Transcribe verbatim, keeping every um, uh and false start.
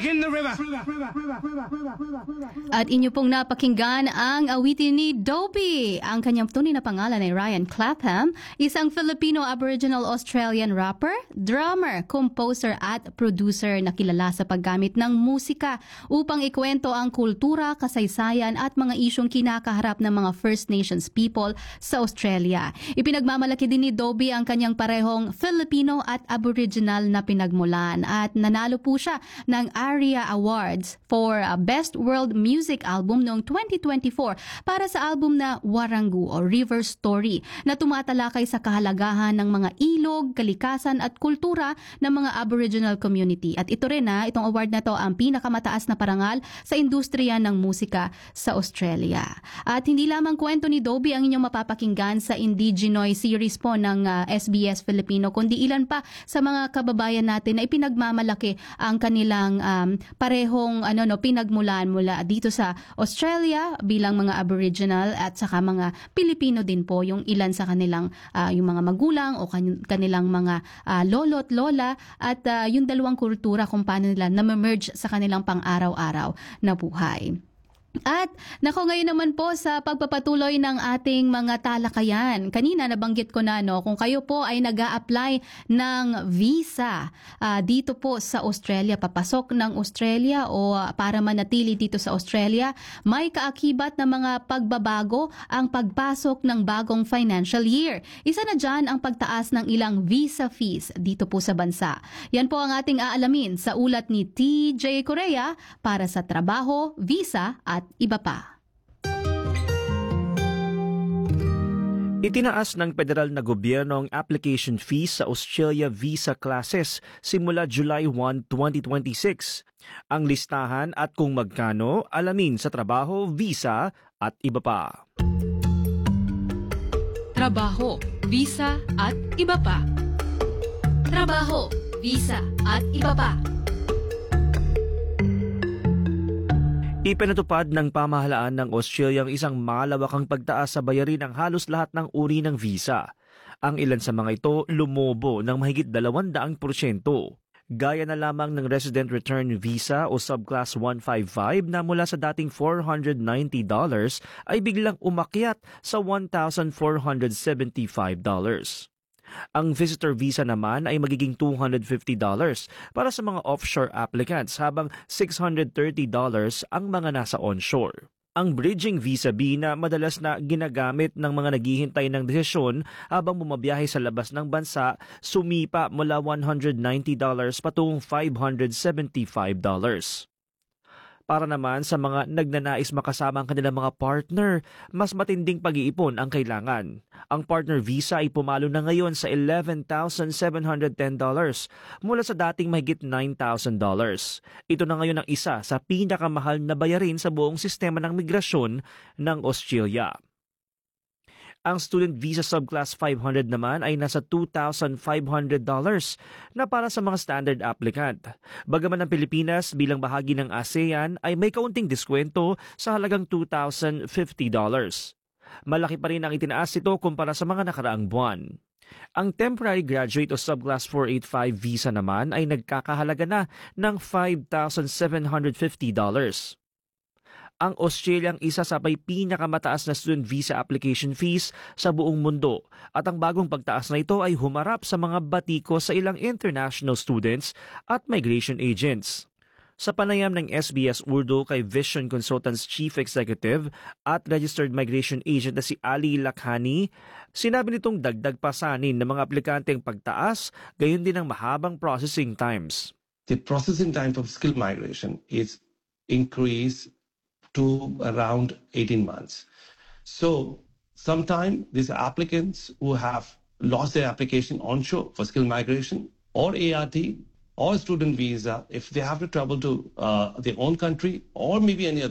back in the river. At inyo pong napakinggan ang awitin ni Dobie. Ang kanyang tunay na pangalan ay Ryan Clapham, isang Filipino Aboriginal Australian rapper, drummer, composer at producer na kilala sa paggamit ng musika upang ikwento ang kultura, kasaysayan at mga isyong kinakaharap ng mga First Nations people sa Australia. Ipinagmamalaki din ni Dobie ang kanyang parehong Filipino at Aboriginal na pinagmulan at nanalo po siya ng ARIA Awards for Best World Music Album noong twenty twenty-four para sa album na Warangu o River Story na tumatalakay sa kahalagahan ng mga ilog, kalikasan at kultura ng mga Aboriginal community. At ito rin na, itong award na to ang pinakamataas na parangal sa industriya ng musika sa Australia. At hindi lamang kwento ni Dobie ang inyong mapapakinggan sa Indigenoy series po ng uh, S B S Filipino, kundi ilan pa sa mga kababayan natin na ipinagmamalaki ang kanilang um, parehong ano no pinagmulan mula dito sa Australia bilang mga Aboriginal at saka mga Pilipino din po, yung ilan sa kanilang uh, yung mga magulang o kan- kanilang mga uh, lolo at lola at uh, yung dalawang kultura kung paano nila na-merge sa kanilang pang-araw-araw na buhay. At nako, ngayon naman po sa pagpapatuloy ng ating mga talakayan. Kanina nabanggit ko na no, kung kayo po ay nag-a-apply ng visa uh, dito po sa Australia, papasok ng Australia o uh, para manatili dito sa Australia, may kaakibat na mga pagbabago ang pagpasok ng bagong financial year. Isa na dyan ang pagtaas ng ilang visa fees dito po sa bansa. Yan po ang ating aalamin sa ulat ni T J Correa para sa trabaho, visa at iba pa. Itinaas ng federal na gobyerno ang application fees sa Australia visa classes simula July first, twenty twenty-six. Ang listahan at kung magkano, alamin sa trabaho, visa at iba pa. Trabaho, visa at iba pa. Trabaho, visa at iba pa. Ipinatupad ng pamahalaan ng Australia ang isang malawakang pagtaas sa bayarin ng halos lahat ng uri ng visa. Ang ilan sa mga ito lumobo ng mahigit dalawang daang porsyento. Gaya na lamang ng Resident Return Visa o Subclass one fifty-five na mula sa dating four hundred ninety dollars ay biglang umakyat sa one thousand four hundred seventy-five dollars. Ang visitor visa naman ay magiging two hundred fifty dollars para sa mga offshore applicants habang six hundred thirty dollars ang mga nasa onshore. Ang bridging visa B na madalas na ginagamit ng mga naghihintay ng desisyon habang bumabiyahe sa labas ng bansa, sumipa mula one hundred ninety dollars patungong five hundred seventy-five dollars. Para naman sa mga nagnanais makasama ang kanilang mga partner, mas matinding pag-iipon ang kailangan. Ang partner visa ay pumalo na ngayon sa eleven thousand seven hundred ten dollars mula sa dating mahigit nine thousand dollars. Ito na ngayon ang isa sa pinakamahal na bayarin sa buong sistema ng migrasyon ng Australia. Ang student visa subclass five hundred naman ay nasa two thousand five hundred dollars na para sa mga standard applicant. Bagaman ang Pilipinas bilang bahagi ng ASEAN ay may kaunting diskwento sa halagang two thousand fifty dollars. Malaki pa rin ang itinaas ito kumpara sa mga nakaraang buwan. Ang temporary graduate o subclass four eighty-five visa naman ay nagkakahalaga na ng five thousand seven hundred fifty dollars. Ang Australia ang isa sa may pinakamataas na student visa application fees sa buong mundo at ang bagong pagtaas na ito ay humarap sa mga batiko sa ilang international students at migration agents. Sa panayam ng S B S Urdu kay Vision Consultants Chief Executive at Registered Migration Agent na si Ali Lakhani, sinabi nitong dagdag pasanin ng mga aplikante ang pagtaas, gayon din ang mahabang processing times. The processing time for skilled migration is increased to around eighteen months. So sometimes these applicants who have lost their application onshore for skilled migration or A R T or student visa, if they have to travel to uh, their own country or maybe any other